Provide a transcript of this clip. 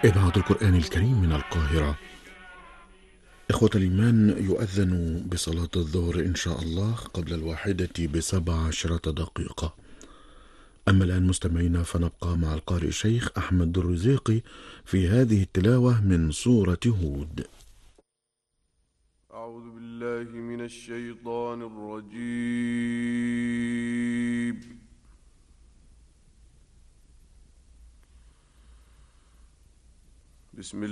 إذاعة القرآن الكريم من القاهرة. إخوة الإيمان، يؤذن بصلاة الظهر إن شاء الله قبل 1:17 دقيقة. أما الآن مستمعينا فنبقى مع القارئ الشيخ أحمد الرزيقي في هذه التلاوة من سورة هود. أعوذ بالله من الشيطان الرجيم. بسم